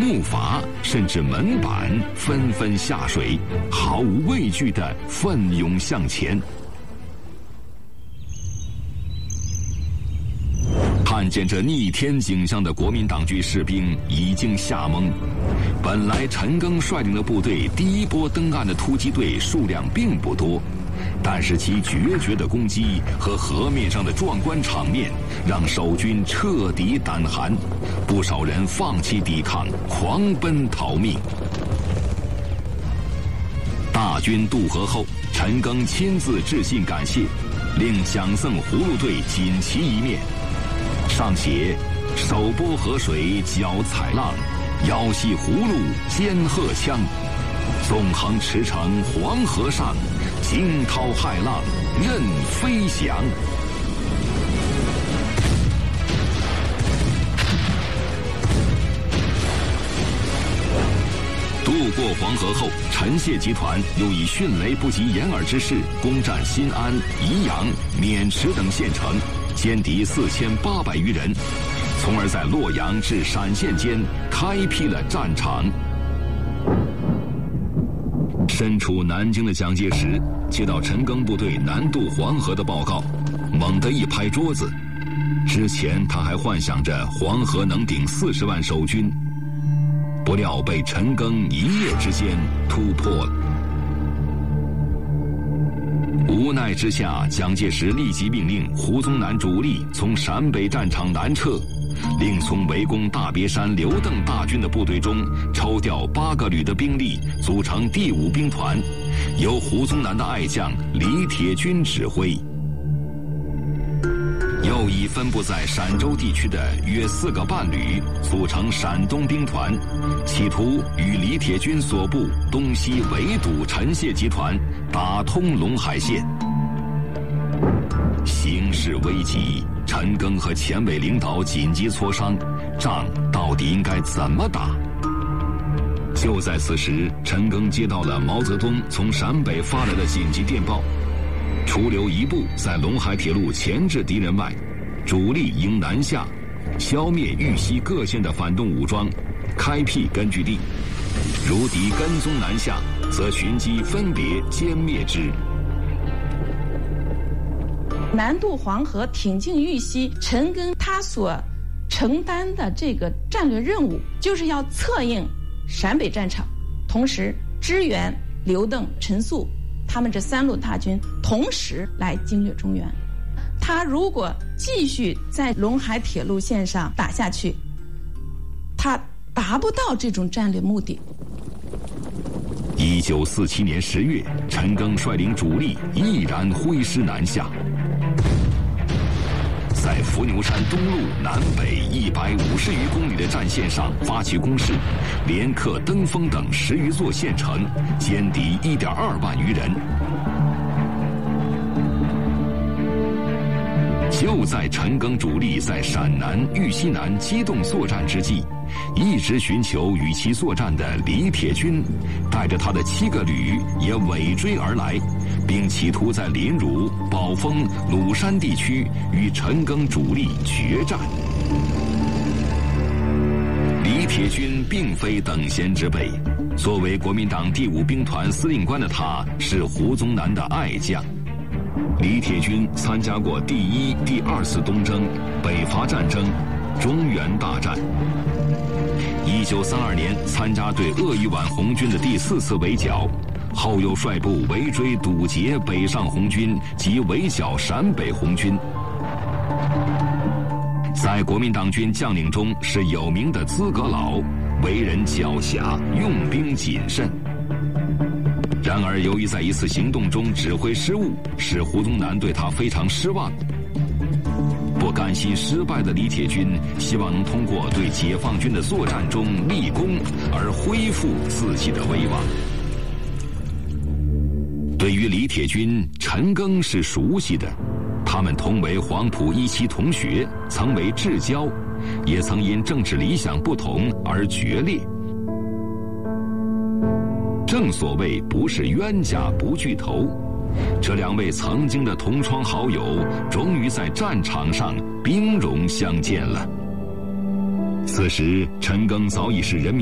木筏甚至门板纷纷下水，毫无畏惧地奋勇向前。看见这逆天景象的国民党军士兵已经吓懵。本来陈赓率领的部队第一波登岸的突击队数量并不多，但是其决绝的攻击和河面上的壮观场面让守军彻底胆寒，不少人放弃抵抗，狂奔逃命。大军渡河后，陈赓亲自致信感谢，令蒋宋葫芦队锦旗一面，上写“手拨河水脚踩浪，腰系葫芦肩荷枪，纵横驰骋黄河上，惊涛骇浪任飞翔”。渡过黄河后，陈谢集团又以迅雷不及掩耳之势攻占新安、宜阳、渑池等县城，歼敌4800余人，从而在洛阳至陕县间开辟了战场。身处南京的蒋介石接到陈赓部队南渡黄河的报告，猛地一拍桌子。之前他还幻想着黄河能顶40万守军，不料被陈赓一夜之间突破了。无奈之下，蒋介石立即命令胡宗南主力从陕北战场南撤，另从围攻大别山刘邓大军的部队中抽调8个旅的兵力，组成第5兵团，由胡宗南的爱将李铁军指挥。又以分布在陕州地区的约4个半旅组成陕东兵团，企图与李铁军所部东西围堵陈谢集团，打通陇海线。形势危急，陈赓和前委领导紧急磋商，仗到底应该怎么打。就在此时，陈赓接到了毛泽东从陕北发来的紧急电报，除留一部在陇海铁路钳制敌人外，主力应南下，消灭豫西各县的反动武装，开辟根据地。如敌跟踪南下，则寻机分别歼灭之。 南渡黄河，挺进豫西，陈赓他所承担的这个战略任务，就是要策应陕北战场，同时支援刘邓、陈粟他们这3路大军同时来经略中原。他如果继续在陇海铁路线上打下去，他达不到这种战略目的。 1947年10月，陈赓率领主力毅然挥师南下，在伏牛山东路南北150余公里的战线上发起攻势，连克登封等10余座县城，歼敌1.2万余人。就在陈赓主力在陕南、豫西南机动作战之际，一直寻求与其作战的李铁军带着他的7个旅也尾追而来，并企图在临汝、宝丰、鲁山地区与陈赓主力决战。李铁军并非等闲之辈，作为国民党第5兵团司令官的他，是胡宗南的爱将。李铁军参加过第1、第2次东征、北伐战争、中原大战。1932年参加对鄂豫皖红军的第4次围剿，后又率部围追堵截北上红军及围剿陕北红军。在国民党军将领中是有名的资格老，为人狡黠，用兵谨慎。然而由于在一次行动中指挥失误，使胡宗南对他非常失望。不甘心失败的李铁军希望能通过对解放军的作战中立功而恢复自己的威望。对于李铁军，陈赓是熟悉的，他们同为黄埔1期同学，曾为至交，也曾因政治理想不同而决裂。正所谓不是冤家不聚头，这2位曾经的同窗好友，终于在战场上兵戎相见了。此时，陈赓早已是人民